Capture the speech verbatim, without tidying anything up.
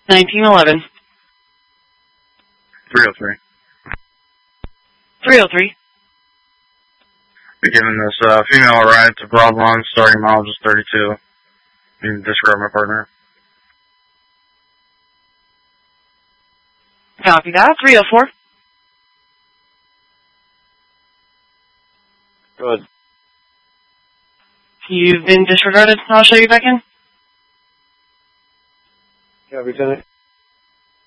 nineteen eleven. three oh three. three oh three. Be giving this uh, female a ride to Broadlawn, starting mileage is thirty-two. You can disregard my partner. Copy that. three oh four. Good. You've been disregarded. I'll show you back in. Yeah, Lieutenant.